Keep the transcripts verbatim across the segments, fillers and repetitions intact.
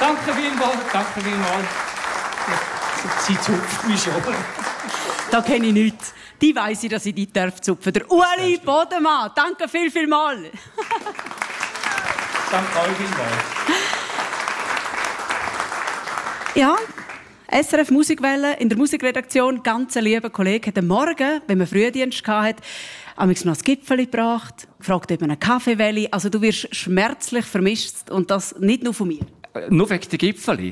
danke vielmals, danke vielmals. Sie zupft mich schon. Da kenne ich nichts. Die weiss ich, dass ich die darf zupfen. Der Ueli Bodemann. Danke viel, viel mal. Danke euch vielmals. Ja, S R F Musikwelle in der Musikredaktion. Ganz ein lieber Kollege hat am Morgen, wenn man Frühdienst hatte, amigs noch ein Gipfeli gebracht, gefragt, ob man einen Kaffee will. Also du wirst schmerzlich vermisst und das nicht nur von mir. Äh, nur wegen der Gipfeli?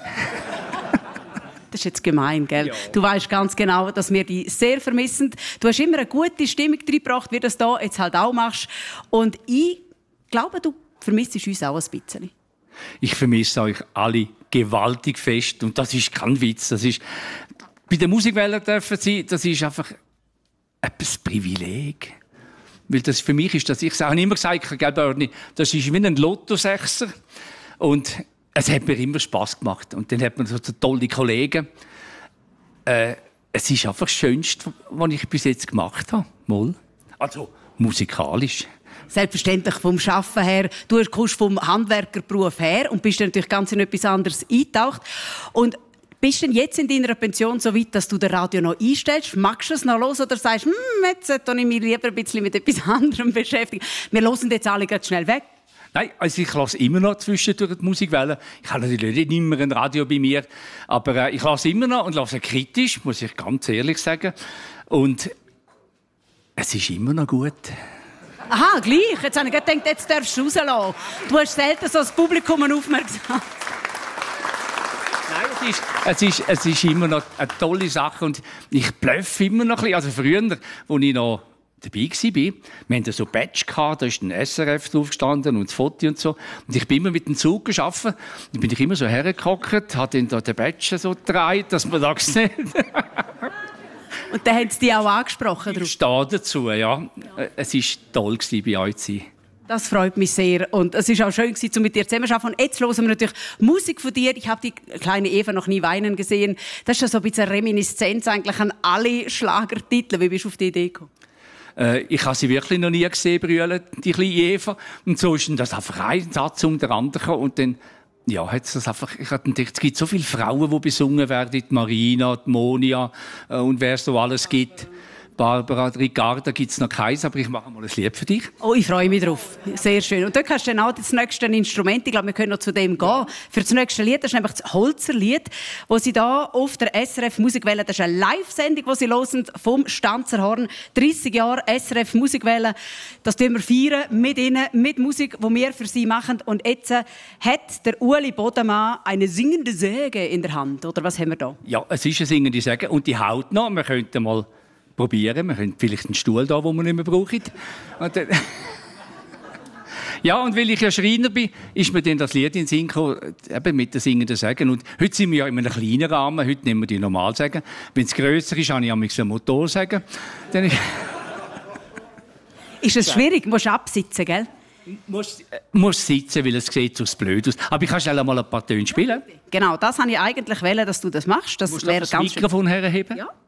Das ist jetzt gemein, gell? Ja. Du weißt ganz genau, dass wir dich sehr vermissen. Du hast immer eine gute Stimmung reingebracht, wie du das hier jetzt halt auch machst. Und ich glaube, du vermisst uns auch ein bisschen. Ich vermisse euch alle gewaltig fest. Und das ist kein Witz. Das ist, bei der Musikwelle dürfen sie, das ist einfach ein Privileg. Weil das für mich ist das, ich habe immer gesagt, gell, Bernie, das ist wie ein Lottosechser. Und es hat mir immer Spass gemacht. Und dann hat man so tolle Kollegen. Äh, es ist einfach das Schönste, was ich bis jetzt gemacht habe. Mal. Also musikalisch. Selbstverständlich vom Arbeiten her. Du kommst vom Handwerkerberuf her und bist natürlich ganz in etwas anderes eingetaucht. Und bist du denn jetzt in deiner Pension so weit, dass du das Radio noch einstellst? Magst du es noch hören oder sagst, hm, jetzt sollte ich mich lieber ein bisschen mit etwas anderem beschäftigen? Wir hören jetzt alle ganz schnell weg. Nein, also ich lasse immer noch zwischendurch die Musikwelle. Ich habe natürlich nicht immer ein Radio bei mir, aber äh, ich lasse immer noch und lasse kritisch, muss ich ganz ehrlich sagen. Und es ist immer noch gut. Aha, gleich. Jetzt habe ich gedacht, jetzt darfst du rauslassen. Du hast selten so das Publikum aufmerksam. Nein, es ist, es, ist, es ist immer noch eine tolle Sache und ich blöffe immer noch ein bisschen. Also früher, als ich noch dabei war, wir hatten so ein Badge, da ist ein S R F drauf gestanden und das Foto und so. Und ich bin immer mit dem Zug gearbeitet. Dann bin ich immer so hergehockt, habe dann da den Badge so gedreht, dass man das sieht. Und dann haben sie dich auch angesprochen? Ich stehe dazu, ja. Es war toll, bei euch zu sein. Das freut mich sehr. Und es war auch schön, um mit dir zusammenzuarbeiten. Und jetzt hören wir natürlich Musik von dir. Ich habe die kleine Eva noch nie weinen gesehen. Das ist ja so ein bisschen eine Reminiszenz eigentlich an alle Schlagertitel. Wie bist du auf die Idee gekommen? Äh, ich habe sie wirklich noch nie gesehen, brüllen, die kleine Eva. Und so ist das einfach ein Satz um den anderen gekommen. Und dann, ja, hat das einfach, ich habe gedacht, es gibt so viele Frauen, die besungen werden. Die Marina, die Monia äh, und wer es so alles gibt. Barbara, Ricarda gibt es noch keins, aber ich mache mal ein Lied für dich. Oh, ich freue mich drauf. Sehr schön. Und dort hast du dann auch das nächste Instrument. Ich glaube, wir können noch zu dem gehen. Für das nächste Lied, das ist nämlich das Holzer-Lied, das sie da auf der S R F Musikwelle, das ist eine Live-Sendung, die sie hören vom Stanzerhorn. dreissig Jahre S R F Musikwelle. Das feiern wir feiern mit ihnen, mit Musik, die wir für sie machen. Und jetzt äh, hat der Ueli Bodemann eine singende Säge in der Hand. Oder was haben wir da? Ja, es ist eine singende Säge und die haut noch. Wir könnten mal probieren. Wir haben vielleicht einen Stuhl da, den wir nicht mehr brauchen. Und dann ja, und weil ich ja Schreiner bin, ist mir dann das Lied in den Sinn gekommen, eben mit den singenden Sägen. Und heute sind wir ja in einem kleinen Rahmen, heute nehmen wir die Normalsägen. Wenn es grösser ist, habe ich manchmal einen Motorsägen. Dann ist es schwierig? Du musst absitzen, gell? Muss, äh, muss sitzen, weil es sieht so blöd aus. Aber ich kann schnell mal ein paar Töne spielen. Genau, das wollte ich eigentlich wollen, dass du das machst. Das musst wäre du das ganz Mikrofon herheben? Ja.